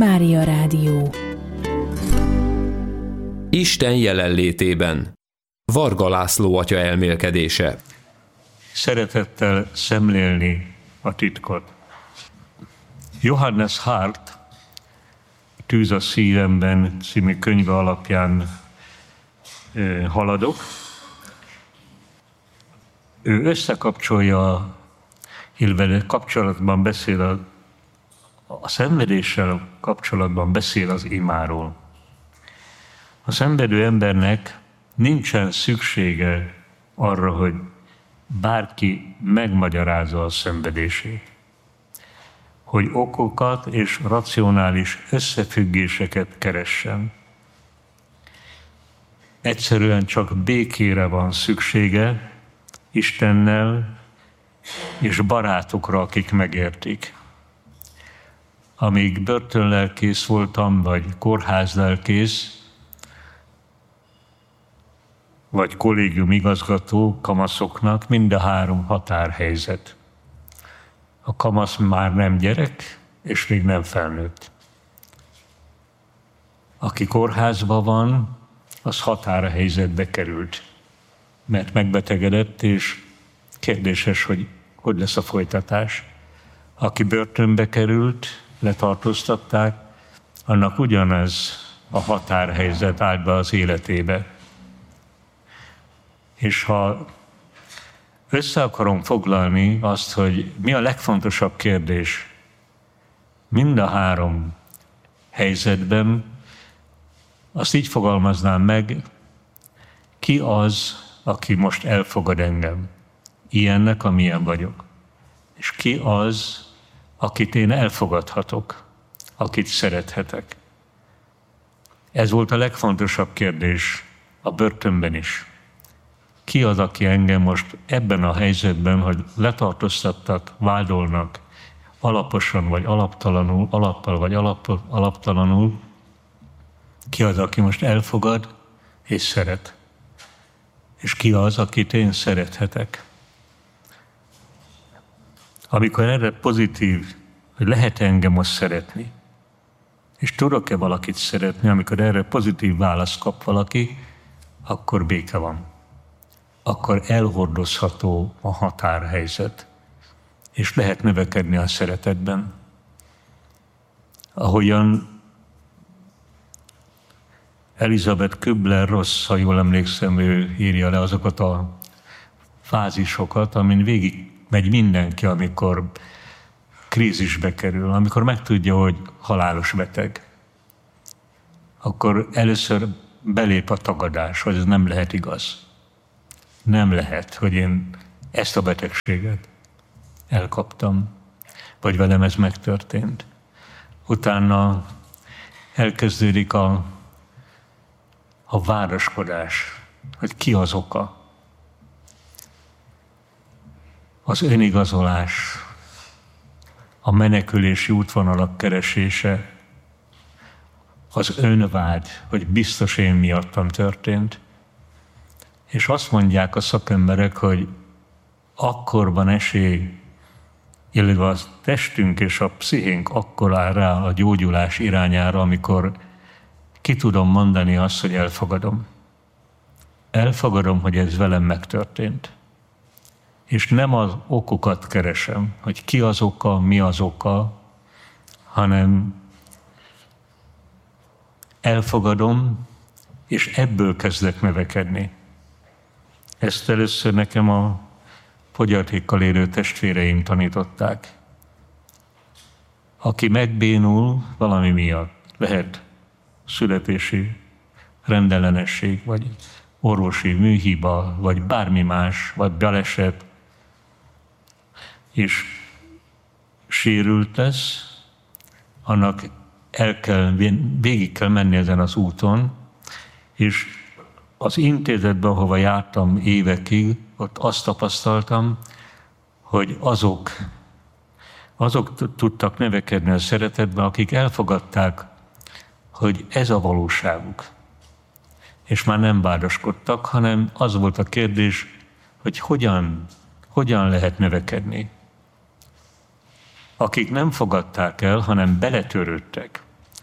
Mária Rádió. Isten jelenlétében. Varga László atya elmélkedése. Szeretettel szemlélni a titkot. Johannes Hart Tűz a szívemben című könyve alapján haladok. Ő összekapcsolja, illetve kapcsolatban beszél a szenvedéssel kapcsolatban beszél az imáról. A szenvedő embernek nincsen szüksége arra, hogy bárki megmagyarázza a szenvedését. Hogy okokat és racionális összefüggéseket keressen. Egyszerűen csak békére van szüksége Istennel és barátokra, akik megértik. Amíg börtönlelkész voltam, vagy kórházlelkész, vagy kollégium igazgató kamaszoknak mind a három határhelyzet. A kamasz már nem gyerek, és még nem felnőtt. Aki kórházban van, az határhelyzetbe került, mert megbetegedett, és kérdéses, hogy lesz a folytatás. Aki börtönbe került, letartóztatták, annak ugyanez a határhelyzet állt be az életébe. És ha össze akarom foglalni azt, hogy mi a legfontosabb kérdés mind a három helyzetben, azt így fogalmaznám meg, ki az, aki most elfogad engem, ilyennek, amilyen vagyok. És ki az, akit én elfogadhatok, akit szerethetek. Ez volt a legfontosabb kérdés a börtönben is. Ki az, aki engem most ebben a helyzetben, hogy letartóztattak, vádolnak, alaposan vagy alaptalanul, alappal vagy alaptalanul, ki az, aki most elfogad és szeret? És ki az, akit én szerethetek? Amikor erre pozitív, hogy lehet engem most szeretni, és tudok-e valakit szeretni, amikor erre pozitív választ kap valaki, akkor béke van. Akkor elhordozható a határhelyzet, és lehet növekedni a szeretetben. Ahogyan Elizabeth Kübler-Ross, ha jól emlékszem, ő írja le azokat a fázisokat, amin végig megy mindenki, amikor krízisbe kerül, amikor megtudja, hogy halálos beteg. Akkor először belép a tagadás, hogy ez nem lehet igaz. Nem lehet, hogy én ezt a betegséget elkaptam, vagy velem ez megtörtént. Utána elkezdődik a városkodás, hogy ki az oka. Az önigazolás, a menekülési útvonalak keresése, az önvágy, hogy biztos én miattam történt. És azt mondják a szakemberek, hogy akkor van esély, illetve a testünk és a pszichénk akkor áll rá a gyógyulás irányára, amikor ki tudom mondani azt, hogy elfogadom. Elfogadom, hogy ez velem megtörtént. És nem az okokat keresem, hogy ki az oka, mi az oka, hanem elfogadom, és ebből kezdek növekedni. Ezt először nekem a fogyatékkal élő testvéreim tanították. Aki megbénul valami miatt, lehet születési rendellenesség, vagy orvosi műhiba, vagy bármi más, vagy baleset, és sérült lesz, annak végig kell menni ezen az úton, és az intézetben, ahova jártam évekig, ott azt tapasztaltam, hogy azok tudtak növekedni a szeretetben, akik elfogadták, hogy ez a valóságuk. És már nem vádaskodtak, hanem az volt a kérdés, hogy hogyan lehet növekedni. Akik nem fogadták el, hanem beletörődtek,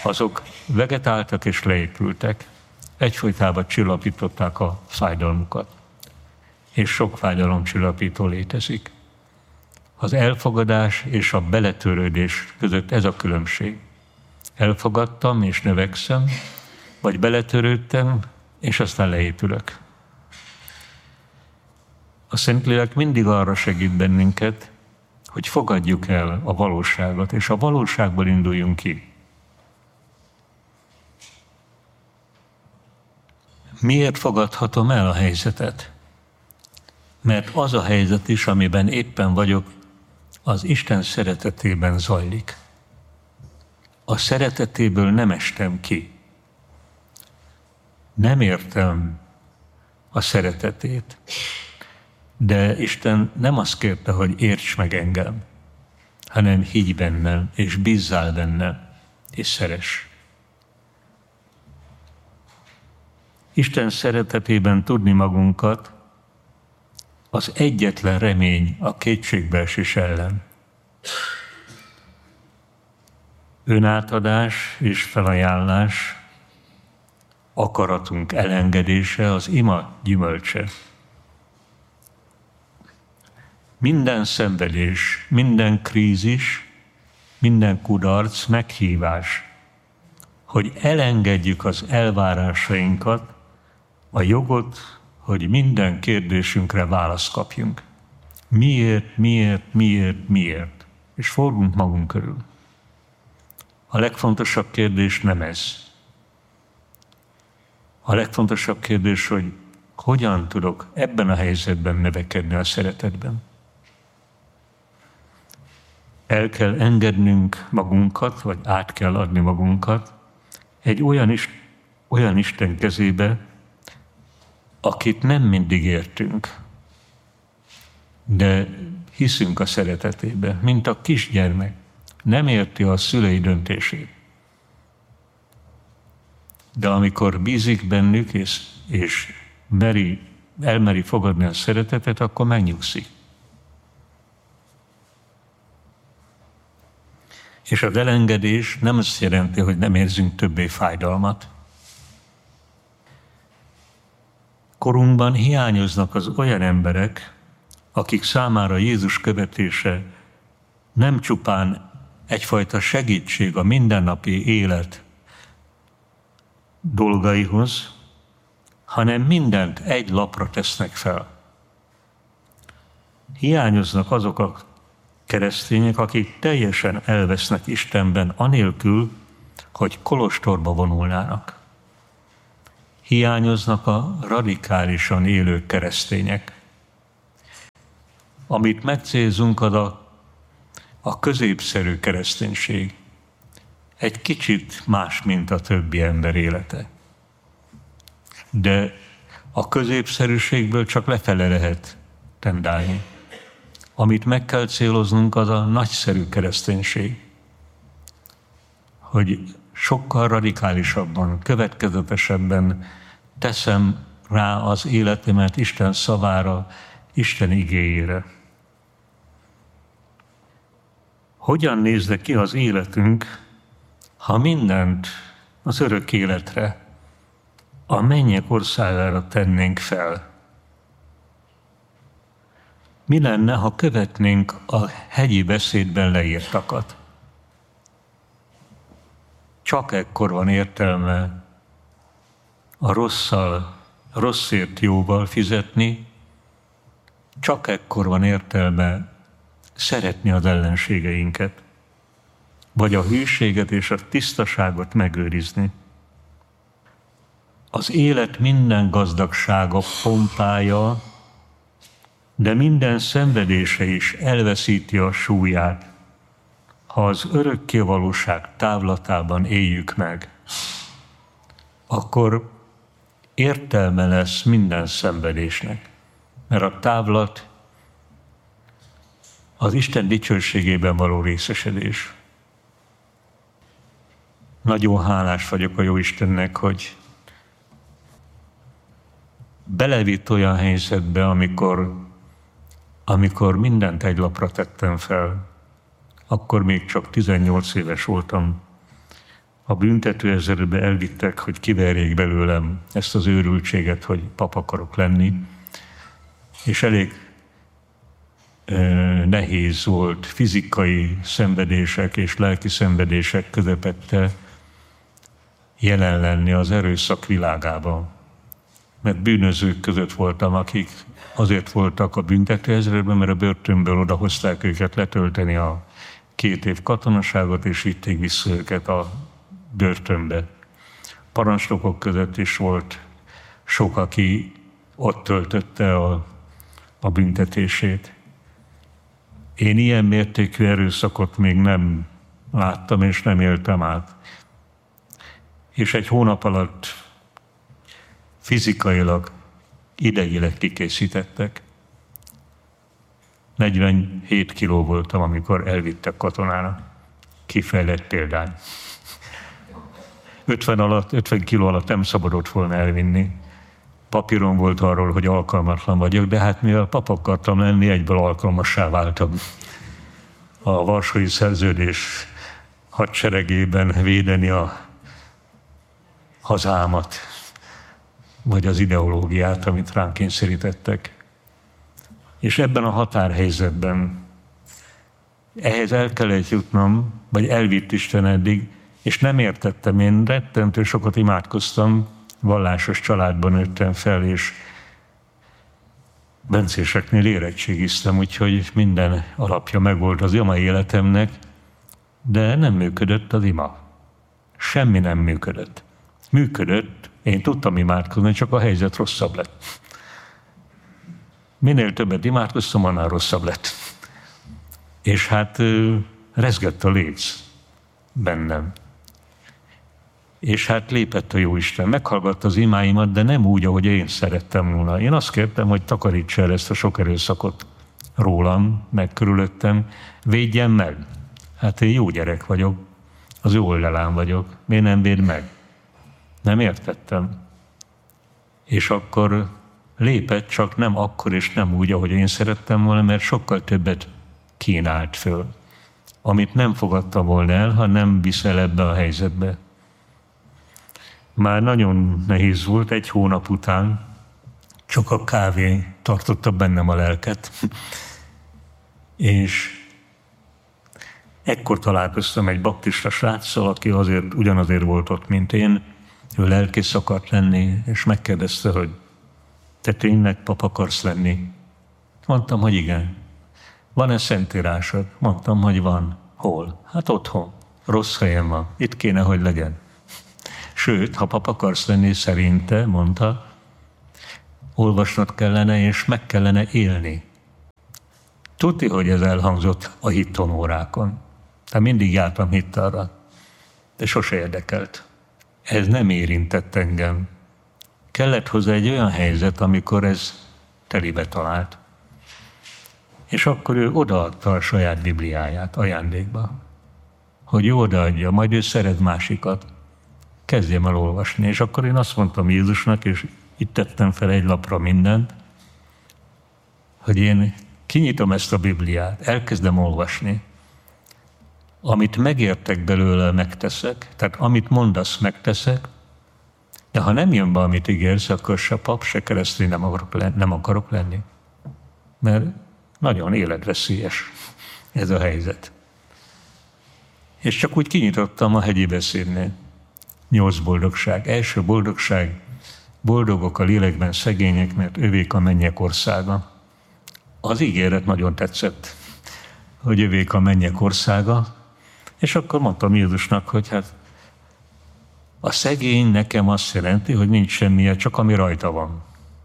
azok vegetáltak és leépültek, egyfolytában csillapították a fájdalmukat. És sok fájdalomcsillapító létezik. Az elfogadás és a beletörődés között ez a különbség. Elfogadtam és növekszem, vagy beletörődtem, és aztán leépülök. A Szentlélek mindig arra segít bennünket, hogy fogadjuk el a valóságot, és a valóságból induljunk ki. Miért fogadhatom el a helyzetet? Mert az a helyzet is, amiben éppen vagyok, az Isten szeretetében zajlik. A szeretetéből nem estem ki. Nem értem a szeretetét, de Isten nem azt kérte, hogy érts meg engem, hanem higgy bennem, és bízzál bennem, és szeress. Isten szeretetében tudni magunkat az egyetlen remény a kétségbeesés ellen. Önátadás és felajánlás, akaratunk elengedése az ima gyümölcse. Minden szenvedés, minden krízis, minden kudarc meghívás, hogy elengedjük az elvárásainkat, a jogot, hogy minden kérdésünkre választ kapjunk. Miért? És forgunk magunk körül. A legfontosabb kérdés nem ez. A legfontosabb kérdés, hogy hogyan tudok ebben a helyzetben növekedni a szeretetben. El kell engednünk magunkat, vagy át kell adni magunkat egy olyan Isten kezébe, akit nem mindig értünk, de hiszünk a szeretetébe, mint a kisgyermek. Nem érti a szülei döntését. De amikor bízik bennük, és elmeri fogadni a szeretetet, akkor megnyugszik. És az elengedés nem azt jelenti, hogy nem érzünk többé fájdalmat. Korunkban hiányoznak az olyan emberek, akik számára Jézus követése nem csupán egyfajta segítség a mindennapi élet dolgaihoz, hanem mindent egy lapra tesznek fel. Hiányoznak azok a keresztények, akik teljesen elvesznek Istenben, anélkül, hogy kolostorba vonulnának. Hiányoznak a radikálisan élő keresztények. Amit megcélzunk, az a középszerű kereszténység. Egy kicsit más, mint a többi ember élete. De a középszerűségből csak lefele lehet tendálni. Amit meg kell céloznunk, az a nagyszerű kereszténység. Hogy sokkal radikálisabban, következetesebben teszem rá az életemet Isten szavára, Isten igéjére. Hogyan nézne ki az életünk, ha mindent az örök életre, a mennyek országára tennénk fel? Mi lenne, ha követnénk a hegyi beszédben leírtakat? Csak ekkor van értelme a rosszért jóval fizetni, csak ekkor van értelme szeretni az ellenségeinket, vagy a hűséget és a tisztaságot megőrizni. Az élet minden gazdagsága, pompája, de minden szenvedése is elveszíti a súlyát, ha az örökké valóság távlatában éljük meg. Akkor értelme lesz minden szenvedésnek, mert a távlat az Isten dicsőségében való részesedés. Nagyon hálás vagyok a Jóistennek, hogy belevitt olyan helyzetbe, amikor mindent egy lapra tettem fel. Akkor még csak 18 éves voltam, a büntetőezredbe elvittek, hogy kiverjék belőlem ezt az őrültséget, hogy pap akarok lenni, és elég nehéz volt fizikai szenvedések és lelki szenvedések közepette jelen lenni az erőszak világában. Mert bűnözők között voltam, akik azért voltak a büntetőezredben, mert a börtönből odahozták őket letölteni a 2 év katonaságot, és vitték vissza őket a börtönbe. Parancsnokok között is volt sok, aki ott töltötte a büntetését. Én ilyen mértékű erőszakot még nem láttam, és nem éltem át. És egy hónap alatt fizikailag, idegileg kikészítettek. 47 kiló voltam, amikor elvittek katonára. Kifejlett példány. 50 kiló alatt nem szabadott volna elvinni. Papíron volt arról, hogy alkalmatlan vagyok, de hát mivel pap akartam lenni, egyből alkalmassá váltam. A Varsói Szerződés hadseregében védeni a hazámat, vagy az ideológiát, amit ránk kényszerítettek. És ebben a határhelyzetben ehhez el kellett jutnom, vagy elvitt Isten eddig, és nem értettem, én rettentő sokat imádkoztam, vallásos családban nőttem fel, és bencéseknél érettségiztem, úgyhogy minden alapja megvolt az ima életemnek, de nem működött az ima. Semmi nem működött. Működött, én tudtam imádkozni, csak a helyzet rosszabb lett. Minél többet imádkoztam, annál rosszabb lett. És hát rezgett a léc bennem. És hát lépett a Jóisten, meghallgatta az imáimat, de nem úgy, ahogy én szerettem volna. Én azt kértem, hogy takarítsa el ezt a sok erőszakot rólam, meg körülöttem, védjen meg. Hát én jó gyerek vagyok, az jó oldalán vagyok, miért nem véd meg? Nem értettem. És akkor lépett, csak nem akkor és nem úgy, ahogy én szerettem volna, mert sokkal többet kínált föl, amit nem fogadtam volna el, ha nem viszel ebbe a helyzetbe. Már nagyon nehéz volt, 1 hónap után csak a kávé tartotta bennem a lelket. És ekkor találkoztam egy baptista sráccal, aki ugyanazért volt ott, mint én. Ő lelkész akart lenni, és megkérdezte, hogy te tényleg pap akarsz lenni? Mondtam, hogy igen. Van-e szentírásod? Mondtam, hogy van. Hol? Hát otthon. Rossz helyen van. Itt kéne, hogy legyen. Sőt, ha pap akarsz lenni, szerinte, mondta, olvasnod kellene, és meg kellene élni. Tudti, hogy ez elhangzott a hittanórákon. Tehát mindig jártam hittanra, de sose érdekelt. Ez nem érintett engem. Kellett hozzá egy olyan helyzet, amikor ez telibe talált. És akkor ő odaadta a saját Bibliáját ajándékba, hogy ő odaadja, majd ő szeret másikat. Kezdjem el olvasni. És akkor én azt mondtam Jézusnak, és itt tettem fel egy lapra mindent, hogy én kinyitom ezt a Bibliát, elkezdem olvasni. Amit megértek belőle, megteszek, tehát amit mondasz, megteszek, de ha nem jön be, amit ígérsz, akkor se pap, se keresztény nem akarok lenni. Mert nagyon életveszélyes ez a helyzet. És csak úgy kinyitottam a hegyi beszédnél. 8 boldogság. Első boldogság, boldogok a lélekben szegények, mert övék a mennyek országa. Az ígéret nagyon tetszett, hogy övék a mennyek országa, és akkor mondtam Jézusnak, hogy hát a szegény nekem azt jelenti, hogy nincs semmije, csak ami rajta van.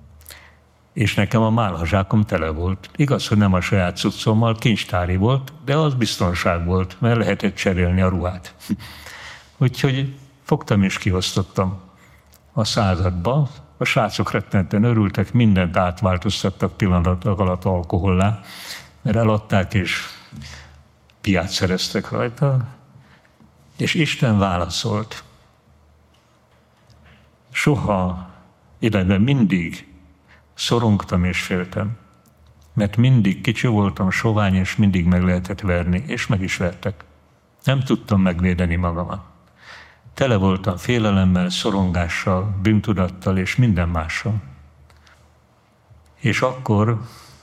És nekem a málhazsákom tele volt. Igaz, hogy nem a saját cuccommal, kincstári volt, de az biztonság volt, mert lehetett cserélni a ruhát. Úgyhogy fogtam és kiosztottam a századba. A srácok rettenten örültek, mindent átváltoztattak pillanatok alatt alkohollá, mert eladták és piát szereztek rajta. És Isten válaszolt. Soha, illetve mindig szorongtam és féltem, mert mindig kicsi voltam, sovány, és mindig meg lehetett verni, és meg is vertek. Nem tudtam megvédeni magamat. Tele voltam félelemmel, szorongással, bűntudattal és minden mással. És akkor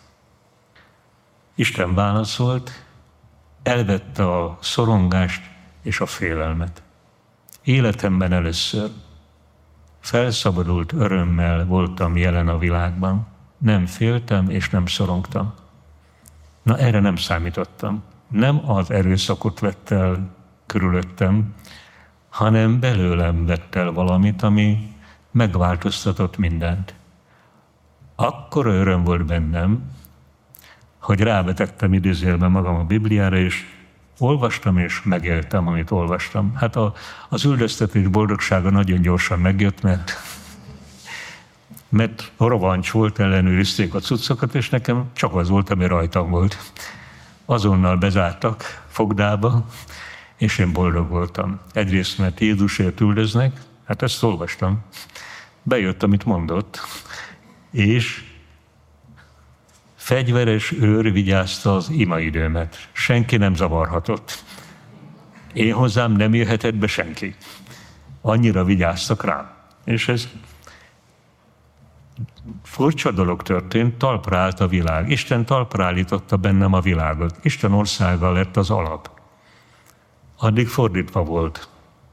Isten válaszolt, elvette a szorongást és a félelmet. Életemben először felszabadult örömmel voltam jelen a világban. Nem féltem és nem szorongtam. Na, erre nem számítottam. Nem az erőszakot vett el körülöttem, hanem belőlem vett el valamit, ami megváltoztatott mindent. Akkora öröm volt bennem, hogy rávetettem idézőjelben magam a Bibliára, és olvastam és megéltem, amit olvastam. Hát az üldöztetés boldogsága nagyon gyorsan megjött, mert rovancs volt, ellenőrizték a cuccokat, és nekem csak az volt, ami rajtam volt. Azonnal bezártak fogdába, és én boldog voltam. Egyrészt, mert Jézusért üldöznek, hát ezt olvastam. Bejött, amit mondott, és fegyveres őr vigyázta az imaidőmet. Senki nem zavarhatott. Én hozzám nem jöhetett be senki. Annyira vigyáztak rám. És ez furcsa dolog történt, talpra állt a világ. Isten talpra állította bennem a világot. Isten országa lett az alap. Addig fordítva volt.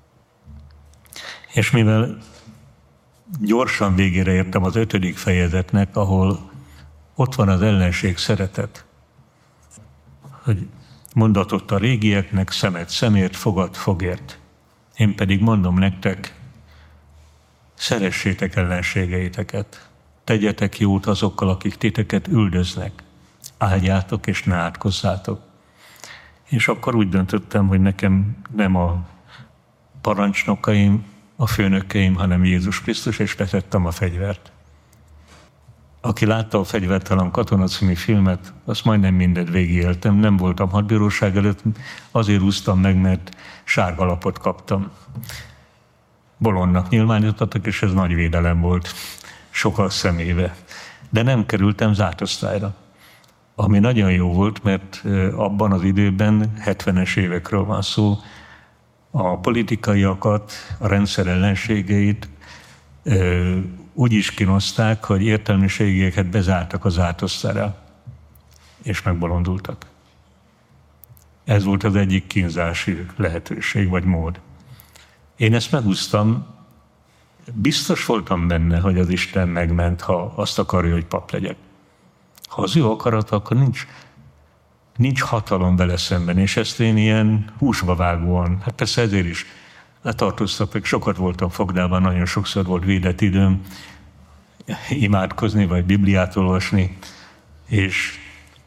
És mivel gyorsan végére értem az 5. fejezetnek, ahol ott van az ellenség szeretet, hogy mondatott a régieknek, szemet szemért, fogad fogért. Én pedig mondom nektek, szeressétek ellenségeiteket, tegyetek jót azokkal, akik titeket üldöznek, áldjátok és ne átkozzátok. És akkor úgy döntöttem, hogy nekem nem a parancsnokaim, a főnökeim, hanem Jézus Krisztus, és letettem a fegyvert. Aki látta a Fegyvertelen katona című filmet, azt majdnem mindent végigéltem. Nem voltam hadbíróság előtt, azért úsztam meg, mert sárga lapot kaptam. Bolondnak nyilvánítottak, és ez nagy védelem volt, sokak szemébe. De nem kerültem zátosztályra. Ami nagyon jó volt, mert abban az időben, 70-es évekről van szó, a politikaiakat, a rendszer ellenségeit úgy is kínozták, hogy értelmiségieket bezártak az zátosztályra, és megbolondultak. Ez volt az egyik kínzási lehetőség, vagy mód. Én ezt megúsztam, biztos voltam benne, hogy az Isten megment, ha azt akarja, hogy pap legyek. Ha az ő akarata, akkor nincs hatalom vele szemben, és ezt én ilyen húsba vágóan, hát persze ezért is letartóztattak, sokat voltam fogdában, nagyon sokszor volt védett időm imádkozni, vagy Bibliát olvasni, és